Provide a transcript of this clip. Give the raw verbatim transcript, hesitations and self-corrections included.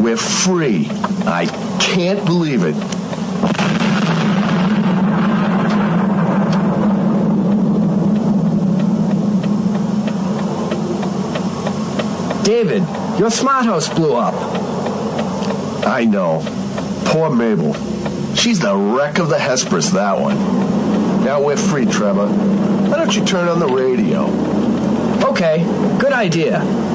We're free. I can't believe it. David, your smart house blew up. I know. Poor Mabel. She's the wreck of the Hesperus, that one. Now we're free, Trevor. Why don't you turn on the radio? Okay, good idea.